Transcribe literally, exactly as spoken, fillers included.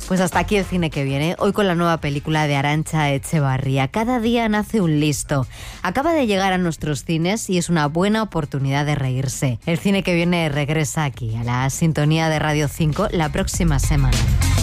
Pues hasta aquí el cine que viene, hoy con la nueva película de Arantxa Echevarría. Cada día nace un listo. Acaba de llegar a nuestros cines y es una buena oportunidad de reírse. El cine que viene regresa aquí, a la sintonía de Radio cinco, la próxima semana.